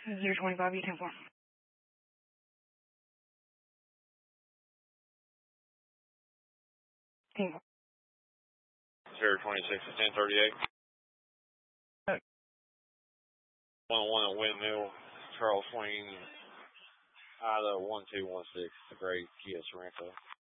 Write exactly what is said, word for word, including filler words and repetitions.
zero twenty-five, you ten four. ten four. zero twenty-six to ten thirty-eight. Okay. one oh one at Windmill, Charles Swain, Ida one two one six, the gray Kia Sorento.